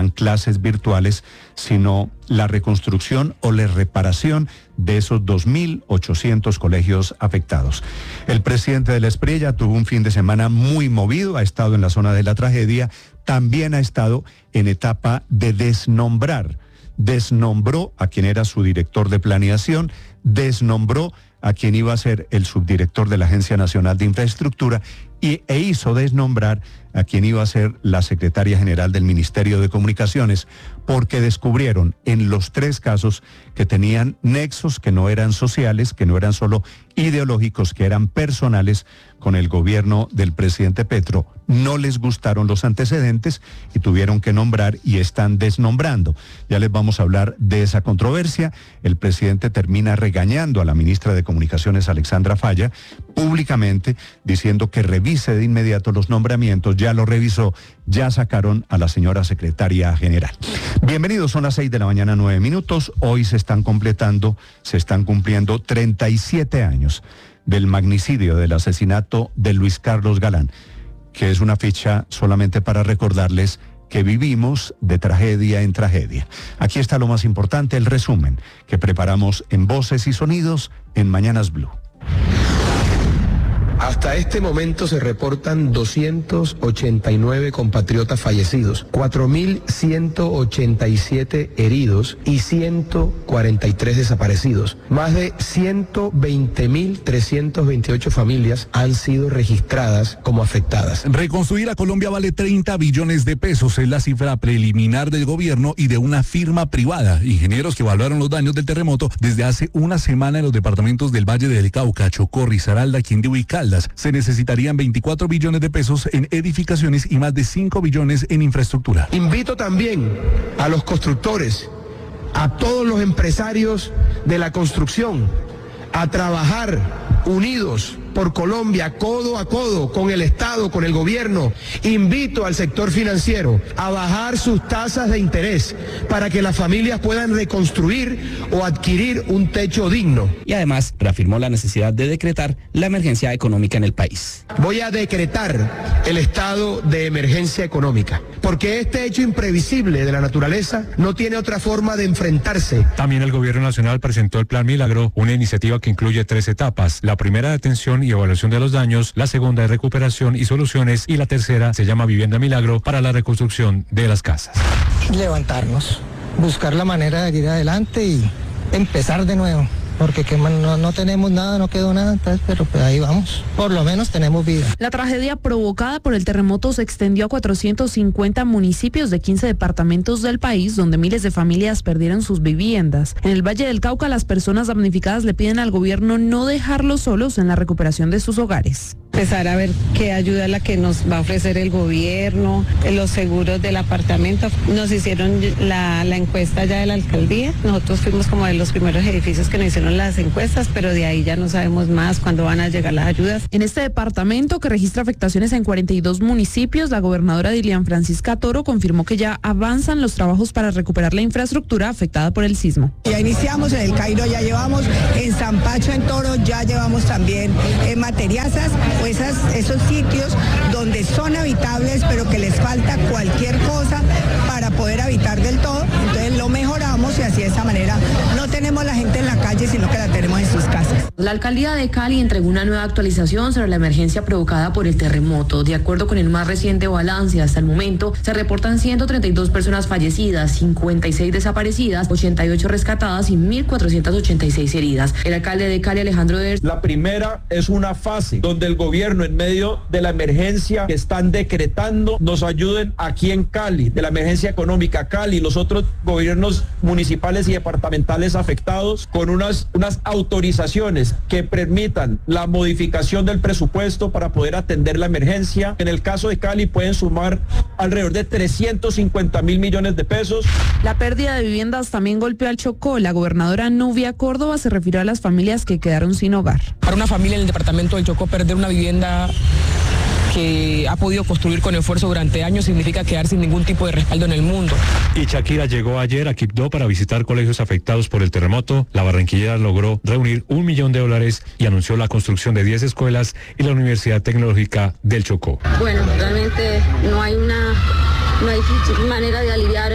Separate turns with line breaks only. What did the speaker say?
sean clases virtuales, sino la reconstrucción o la reparación de esos 2.800 colegios afectados. El presidente de la Espriella tuvo un fin de semana muy movido, ha estado en la zona de la tragedia, también ha estado en etapa de desnombrar. Desnombró a quien era su director de planeación, desnombró a quien iba a ser el subdirector de la Agencia Nacional de Infraestructura e hizo desnombrar a quien iba a ser la secretaria general del Ministerio de Comunicaciones, porque descubrieron en los 3 casos que tenían nexos que no eran sociales, que no eran solo ideológicos, que eran personales con el gobierno del presidente Petro. No les gustaron los antecedentes y tuvieron que nombrar y están desnombrando. Ya les vamos a hablar de esa controversia. El presidente termina regañando a la ministra de Comunicaciones, Alexandra Falla, públicamente, diciendo que revise de inmediato los nombramientos. Ya lo revisó, ya sacaron a la señora secretaria general. Bienvenidos, son las 6 de la mañana, 9 minutos. Hoy se están cumpliendo 37 años del magnicidio, del asesinato de Luis Carlos Galán, que es una fecha solamente para recordarles que vivimos de tragedia en tragedia. Aquí está lo más importante, el resumen que preparamos en Voces y Sonidos en Mañanas Blue.
Hasta este momento se reportan 289 compatriotas fallecidos, 4.187 heridos y 143 desaparecidos. Más de 120.328 familias han sido registradas como afectadas.
Reconstruir a Colombia vale 30 billones de pesos, es la cifra preliminar del gobierno y de una firma privada. Ingenieros que evaluaron los daños del terremoto desde hace una semana en los departamentos del Valle del Cauca, Chocó, Risaralda, Quindío y Caldas. Se necesitarían 24 billones de pesos en edificaciones y más de 5 billones en infraestructura.
Invito también a los constructores, a todos los empresarios de la construcción, a trabajar unidos por Colombia, codo a codo, con el Estado, con el gobierno. Invito al sector financiero a bajar sus tasas de interés para que las familias puedan reconstruir o adquirir un techo digno.
Y además reafirmó la necesidad de decretar la emergencia económica en el país.
Voy a decretar el estado de emergencia económica, porque este hecho imprevisible de la naturaleza no tiene otra forma de enfrentarse.
También el gobierno nacional presentó el Plan Milagro, una iniciativa que incluye 3 etapas. La primera, atención y evaluación de los daños, la segunda es recuperación y soluciones y la tercera se llama Vivienda Milagro para la reconstrucción de las casas.
Levantarnos, buscar la manera de ir adelante y empezar de nuevo. Porque no tenemos nada, no quedó nada, entonces, pero pues ahí vamos, por lo menos tenemos vida.
La tragedia provocada por el terremoto se extendió a 450 municipios de 15 departamentos del país, donde miles de familias perdieron sus viviendas. En el Valle del Cauca, las personas damnificadas le piden al gobierno no dejarlos solos en la recuperación de sus hogares.
Empezar a ver qué ayuda es la que nos va a ofrecer el gobierno, los seguros del apartamento. Nos hicieron la encuesta ya de la alcaldía. Nosotros fuimos como de los primeros edificios que nos hicieron las encuestas, pero de ahí ya no sabemos más cuándo van a llegar las ayudas.
En este departamento, que registra afectaciones en 42 municipios, la gobernadora Dilian Francisca Toro confirmó que ya avanzan los trabajos para recuperar la infraestructura afectada por el sismo.
Ya iniciamos en el Cairo, ya llevamos en San Pacho, en Toro, ya llevamos también en Materiazas, o esos sitios donde son habitables, pero que les falta cualquier cosa para poder habitar del todo. Entonces lo mejoramos y así de esa manera no tenemos la gente en la calle, sino que la tenemos en sus casas.
La alcaldía de Cali entregó una nueva actualización sobre la emergencia provocada por el terremoto. De acuerdo con el más reciente balance, hasta el momento se reportan 132 personas fallecidas, 56 desaparecidas, 88 rescatadas y 1.486 heridas. El alcalde de Cali, Alejandro Ders.
La primera es una fase donde el gobierno, en medio de la emergencia que están decretando, nos ayuden aquí en Cali, de la emergencia económica. Cali, los otros gobiernos municipales y departamentales afectados, con unas autorizaciones que permitan la modificación del presupuesto para poder atender la emergencia. En el caso de Cali pueden sumar alrededor de 350.000 millones de pesos.
La pérdida de viviendas también golpeó al Chocó. La gobernadora Nubia Córdoba se refirió a las familias que quedaron sin hogar.
Para una familia en el departamento del Chocó, perder una vivienda que ha podido construir con esfuerzo durante años significa quedar sin ningún tipo de respaldo en el mundo.
Y Shakira llegó ayer a Quibdó para visitar colegios afectados por el terremoto. La barranquillera logró reunir $1 millón y anunció la construcción de 10 escuelas y la Universidad Tecnológica del Chocó.
Bueno, realmente no hay manera de aliviar